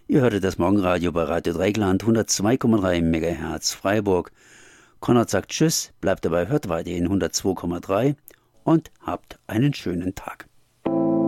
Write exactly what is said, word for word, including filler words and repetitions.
Ihr hörtet das Morgenradio bei Radio Dreigland, hundertzwei Komma drei Megahertz Freiburg. Konrad sagt Tschüss, bleibt dabei, hört weiterhin hundertzwei Komma drei und habt einen schönen Tag.